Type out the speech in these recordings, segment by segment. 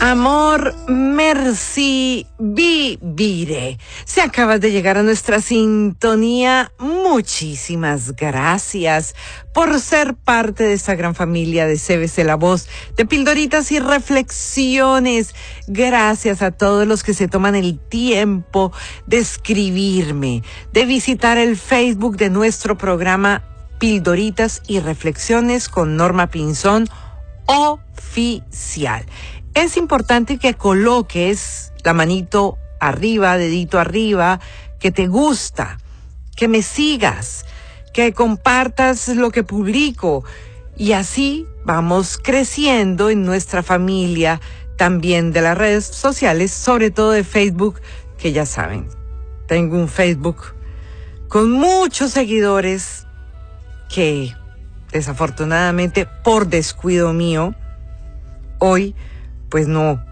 Amor, merci, vivire. Si acabas de llegar a nuestra sintonía, muchísimas gracias por ser parte de esta gran familia de CBC La Voz, de Pildoritas y Reflexiones. Gracias a todos los que se toman el tiempo de escribirme, de visitar el Facebook de nuestro programa Pildoritas y Reflexiones con Norma Pinzón oficial. Es importante que coloques la manito arriba, dedito arriba, que te gusta, que me sigas, que compartas lo que publico. Y así vamos creciendo en nuestra familia, también de las redes sociales, sobre todo de Facebook, que ya saben, tengo un Facebook con muchos seguidores que desafortunadamente por descuido mío, hoy pues no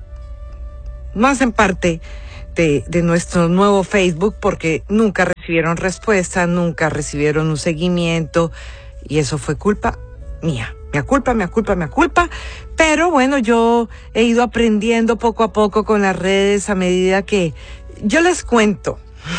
hacen parte de nuestro nuevo Facebook porque nunca recibieron respuesta, nunca recibieron un seguimiento y eso fue culpa mía. Me culpa. Pero bueno, yo he ido aprendiendo poco a poco con las redes a medida que yo les cuento.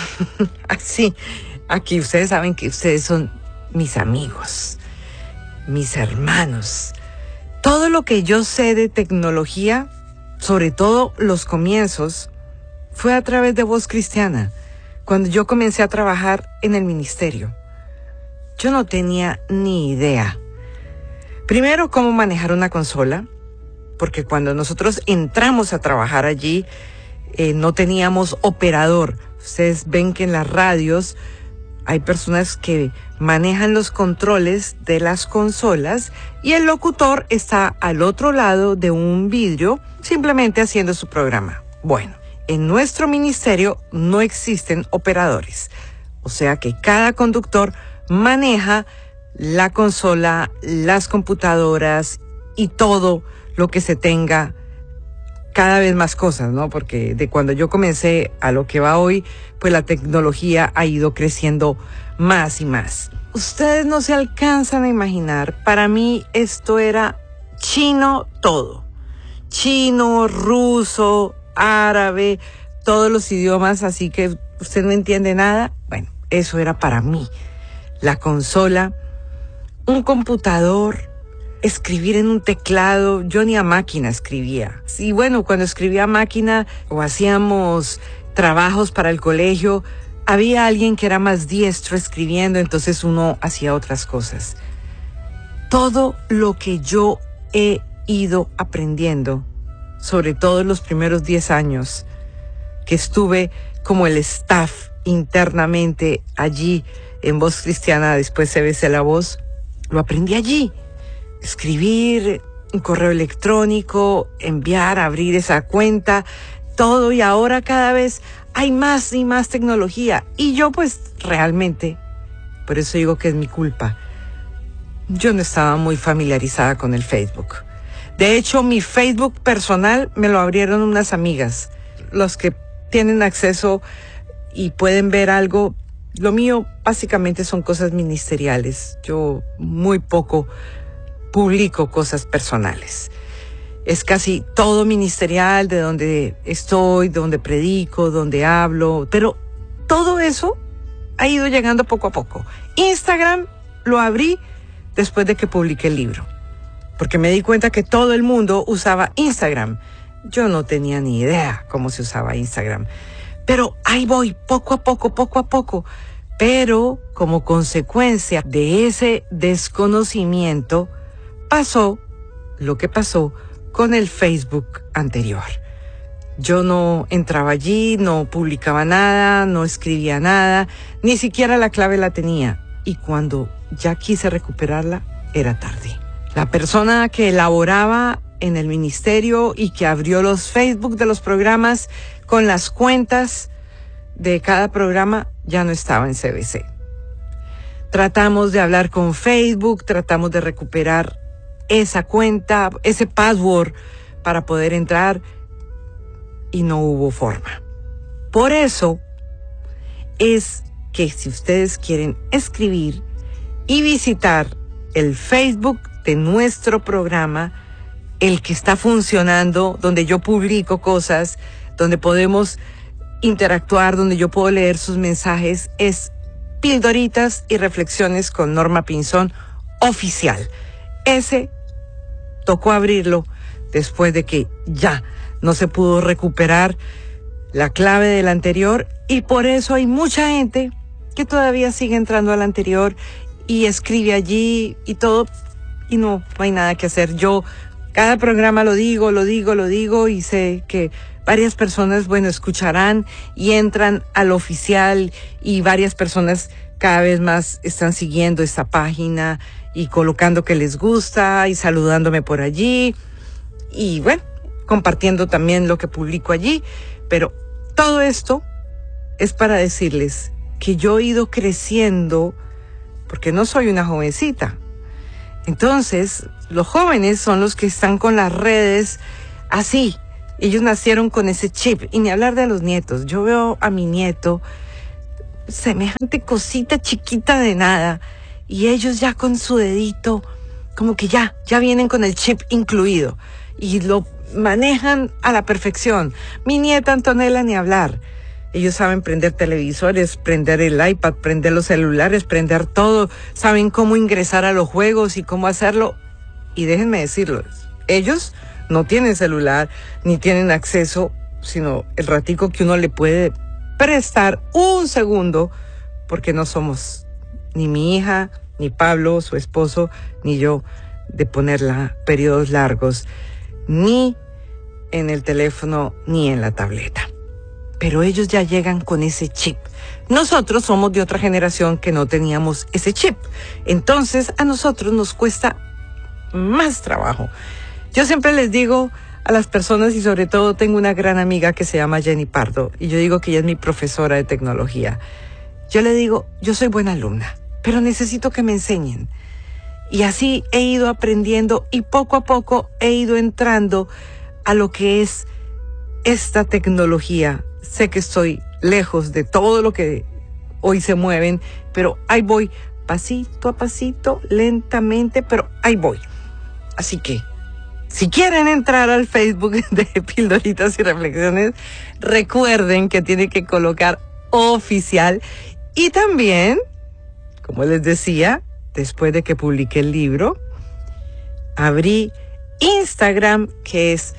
Así, aquí ustedes saben que ustedes son mis amigos, mis hermanos. Todo lo que yo sé de tecnología, sobre todo los comienzos, fue a través de Voz Cristiana. Cuando yo comencé a trabajar en el ministerio, yo no tenía ni idea. Primero, cómo manejar una consola, porque cuando nosotros entramos a trabajar allí, no teníamos operador. Ustedes ven que en las radios hay personas que manejan los controles de las consolas y el locutor está al otro lado de un vidrio simplemente haciendo su programa. Bueno, en nuestro ministerio no existen operadores, o sea que cada conductor maneja la consola, las computadoras y todo lo que se tenga, cada vez más cosas, ¿no? Porque de cuando yo comencé a lo que va hoy, pues la tecnología ha ido creciendo más y más. Ustedes no se alcanzan a imaginar, para mí esto era chino todo. Chino, ruso, árabe, todos los idiomas, así que usted no entiende nada. Bueno, eso era para mí. La consola, un computador, escribir en un teclado. Yo ni a máquina escribía. Sí, bueno, cuando escribía a máquina o hacíamos trabajos para el colegio, había alguien que era más diestro escribiendo, entonces uno hacía otras cosas. Todo lo que yo he ido aprendiendo, sobre todo en los primeros 10 años, que estuve como el staff internamente allí en Voz Cristiana, después CBC La Voz, lo aprendí allí. Escribir, un correo electrónico, enviar, abrir esa cuenta, todo, y ahora cada vez hay más y más tecnología. Y yo pues realmente, por eso digo que es mi culpa, yo no estaba muy familiarizada con el Facebook. De hecho, mi Facebook personal me lo abrieron unas amigas, los que tienen acceso y pueden ver algo. Lo mío básicamente son cosas ministeriales. Yo muy poco publico cosas personales. Es casi todo ministerial, de donde estoy, donde predico, donde hablo, pero todo eso ha ido llegando poco a poco. Instagram lo abrí después de que publiqué el libro, porque me di cuenta que todo el mundo usaba Instagram. Yo no tenía ni idea cómo se usaba Instagram, pero ahí voy, poco a poco. Pero como consecuencia de ese desconocimiento, pasó lo que pasó con el Facebook anterior. Yo no entraba allí, no publicaba nada, no escribía nada, ni siquiera la clave la tenía. Y cuando ya quise recuperarla, era tarde. La persona que elaboraba en el ministerio y que abrió los Facebook de los programas con las cuentas de cada programa ya no estaba en CBC. Tratamos de hablar con Facebook, tratamos de recuperar esa cuenta, ese password para poder entrar y no hubo forma. Por eso es que si ustedes quieren escribir y visitar el Facebook de nuestro programa, el que está funcionando, donde yo publico cosas, donde podemos interactuar, donde yo puedo leer sus mensajes, es Pildoritas y Reflexiones con Norma Pinzón oficial. Ese tocó abrirlo después de que ya no se pudo recuperar la clave del anterior, y por eso hay mucha gente que todavía sigue entrando al anterior y escribe allí y todo, y no hay nada que hacer. Yo cada programa lo digo, y sé que varias personas, bueno, escucharán y entran al oficial, y varias personas cada vez más están siguiendo esta página y colocando que les gusta y saludándome por allí y bueno, compartiendo también lo que publico allí. Pero todo esto es para decirles que yo he ido creciendo porque no soy una jovencita. Entonces, los jóvenes son los que están con las redes así. Ellos nacieron con ese chip. Y ni hablar de los nietos. Yo veo a mi nieto, semejante cosita chiquita de nada, y ellos ya con su dedito, como que ya vienen con el chip incluido. Y lo manejan a la perfección. Mi nieta Antonella ni hablar. Ellos saben prender televisores, prender el iPad, prender los celulares, prender todo. Saben cómo ingresar a los juegos y cómo hacerlo. Y déjenme decirles, ellos no tienen celular, ni tienen acceso, sino el ratico que uno le puede prestar un segundo, porque no somos ni mi hija, ni Pablo, su esposo, ni yo, de ponerla periodos largos, ni en el teléfono, ni en la tableta. Pero ellos ya llegan con ese chip. Nosotros somos de otra generación que no teníamos ese chip. Entonces, a nosotros nos cuesta más trabajo. Yo siempre les digo a las personas, y sobre todo tengo una gran amiga que se llama Jenny Pardo, y yo digo que ella es mi profesora de tecnología. Yo le digo, yo soy buena alumna, pero necesito que me enseñen. Y así he ido aprendiendo y poco a poco he ido entrando a lo que es esta tecnología. Sé que estoy lejos de todo lo que hoy se mueven, pero ahí voy, pasito a pasito, lentamente, pero ahí voy. Así que, si quieren entrar al Facebook de Pildoritas y Reflexiones, recuerden que tienen que colocar oficial. Y también, como les decía, después de que publiqué el libro, abrí Instagram, que es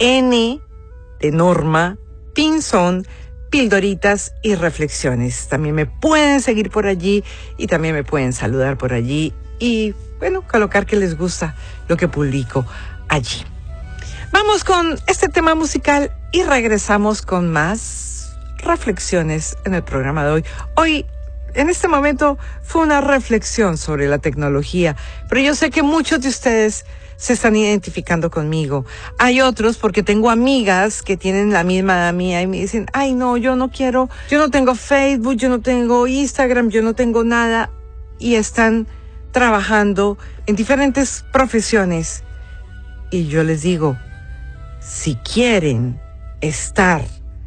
N de Norma Pinzón, Pildoritas y Reflexiones. También me pueden seguir por allí y también me pueden saludar por allí y, bueno, colocar que les gusta lo que publico allí. Vamos con este tema musical y regresamos con más reflexiones en el programa de hoy. Hoy, en este momento, fue una reflexión sobre la tecnología, pero yo sé que muchos de ustedes se están identificando conmigo. Hay otros, porque tengo amigas que tienen la misma edad mía y me dicen, ay no, yo no quiero, yo no tengo Facebook, yo no tengo Instagram, yo no tengo nada, y están trabajando en diferentes profesiones. Y yo les digo, si quieren estar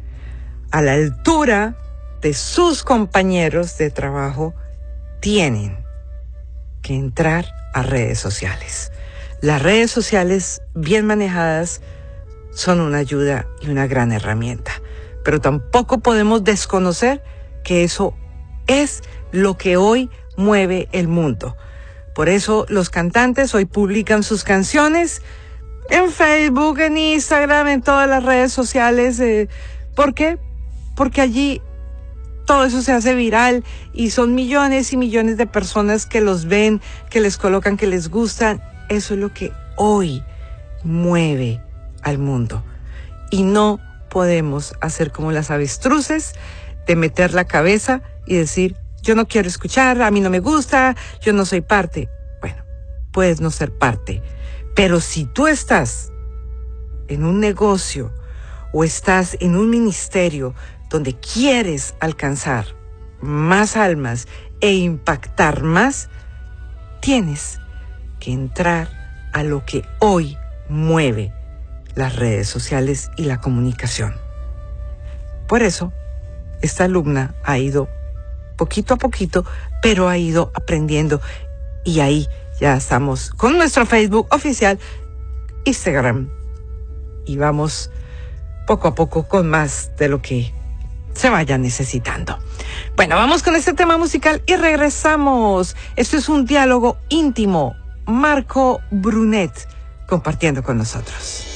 a la altura de sus compañeros de trabajo, tienen que entrar a redes sociales. Las redes sociales bien manejadas son una ayuda y una gran herramienta, pero tampoco podemos desconocer que eso es lo que hoy mueve el mundo. Por eso los cantantes hoy publican sus canciones en Facebook, en Instagram, en todas las redes sociales. ¿Por qué? Porque allí todo eso se hace viral y son millones y millones de personas que los ven, que les colocan, que les gustan. Eso es lo que hoy mueve al mundo. Y no podemos hacer como las avestruces de meter la cabeza y decir, yo no quiero escuchar, a mí no me gusta, yo no soy parte. Bueno, puedes no ser parte, pero si tú estás en un negocio o estás en un ministerio donde quieres alcanzar más almas e impactar más, tienes que entrar a lo que hoy mueve las redes sociales y la comunicación. Por eso, esta alumna ha ido poquito a poquito, pero ha ido aprendiendo, y ahí ya estamos con nuestro Facebook oficial, Instagram. Y vamos poco a poco con más de lo que se vaya necesitando. Bueno, vamos con este tema musical y regresamos. Esto es un diálogo íntimo. Marco Brunet compartiendo con nosotros.